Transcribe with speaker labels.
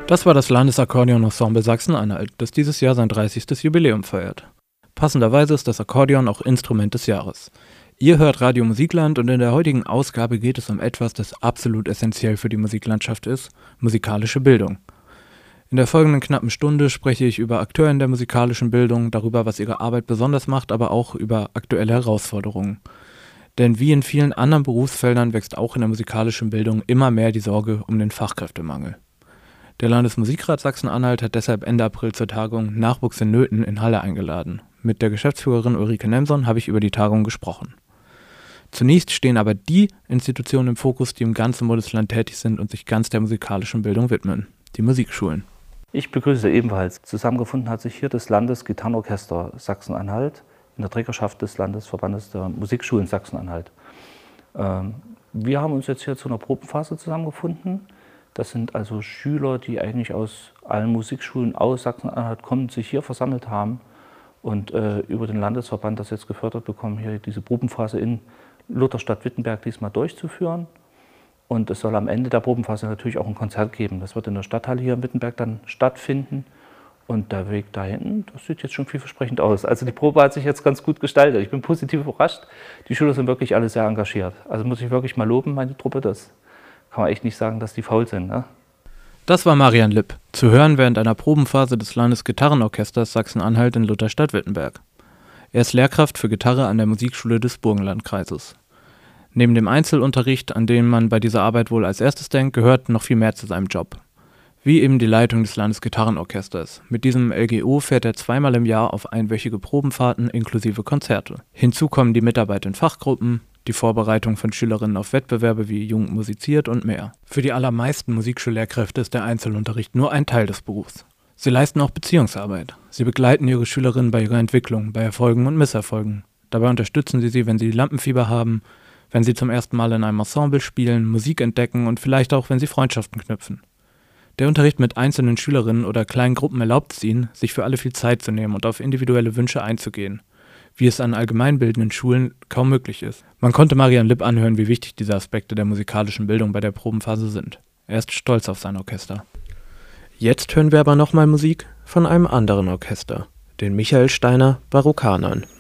Speaker 1: Das war das Landesakkordeon-Ensemble Sachsen-Anhalt, das dieses Jahr sein 30. Jubiläum feiert. Passenderweise ist das Akkordeon auch Instrument des Jahres. Ihr hört Radio Musikland und in der heutigen Ausgabe geht es um etwas, das absolut essentiell für die Musiklandschaft ist: musikalische Bildung. In der folgenden knappen Stunde spreche ich über Akteure in der musikalischen Bildung, darüber, was ihre Arbeit besonders macht, aber auch über aktuelle Herausforderungen. Denn wie in vielen anderen Berufsfeldern wächst auch in der musikalischen Bildung immer mehr die Sorge um den Fachkräftemangel. Der Landesmusikrat Sachsen-Anhalt hat deshalb Ende April zur Tagung Nachwuchs in Nöten in Halle eingeladen. Mit der Geschäftsführerin Ulrike Nemson habe ich über die Tagung gesprochen. Zunächst stehen aber die Institutionen im Fokus, die im ganzen Bundesland tätig sind und sich ganz der musikalischen Bildung widmen: die Musikschulen.
Speaker 2: Ich begrüße ebenfalls. Zusammengefunden hat sich hier das Landesgitarrenorchester Sachsen-Anhalt in der Trägerschaft des Landesverbandes der Musikschulen Sachsen-Anhalt. Wir haben uns jetzt hier zu einer Probenphase zusammengefunden. Das sind also Schüler, die eigentlich aus allen Musikschulen aus Sachsen-Anhalt kommen, sich hier versammelt haben und über den Landesverband das jetzt gefördert bekommen, hier diese Probenphase in Lutherstadt-Wittenberg diesmal durchzuführen. Und es soll am Ende der Probenphase natürlich auch ein Konzert geben. Das wird in der Stadthalle hier in Wittenberg dann stattfinden. Und der Weg da hinten, das sieht jetzt schon vielversprechend aus. Also die Probe hat sich jetzt ganz gut gestaltet. Ich bin positiv überrascht. Die Schüler sind wirklich alle sehr engagiert. Also muss ich wirklich mal loben, meine Truppe. Das kann man echt nicht sagen, dass die faul sind, ne?
Speaker 1: Das war Marian Lipp, zu hören während einer Probenphase des Landesgitarrenorchesters Sachsen-Anhalt in Lutherstadt-Wittenberg. Er ist Lehrkraft für Gitarre an der Musikschule des Burgenlandkreises. Neben dem Einzelunterricht, an den man bei dieser Arbeit wohl als erstes denkt, gehört noch viel mehr zu seinem Job. Wie eben die Leitung des Landesgitarrenorchesters. Mit diesem LGO fährt er zweimal im Jahr auf einwöchige Probenfahrten inklusive Konzerte. Hinzu kommen die Mitarbeit in Fachgruppen, die Vorbereitung von Schülerinnen auf Wettbewerbe wie Jugend musiziert und mehr. Für die allermeisten Musikschullehrkräfte ist der Einzelunterricht nur ein Teil des Berufs. Sie leisten auch Beziehungsarbeit. Sie begleiten ihre Schülerinnen bei ihrer Entwicklung, bei Erfolgen und Misserfolgen. Dabei unterstützen sie wenn sie Lampenfieber haben, wenn sie zum ersten Mal in einem Ensemble spielen, Musik entdecken und vielleicht auch, wenn sie Freundschaften knüpfen. Der Unterricht mit einzelnen Schülerinnen oder kleinen Gruppen erlaubt es ihnen, sich für alle viel Zeit zu nehmen und auf individuelle Wünsche einzugehen, wie es an allgemeinbildenden Schulen kaum möglich ist. Man konnte Marian Lipp anhören, wie wichtig diese Aspekte der musikalischen Bildung bei der Probenphase sind. Er ist stolz auf sein Orchester. Jetzt hören wir aber nochmal Musik von einem anderen Orchester, den Michael Steiner Barokkanern.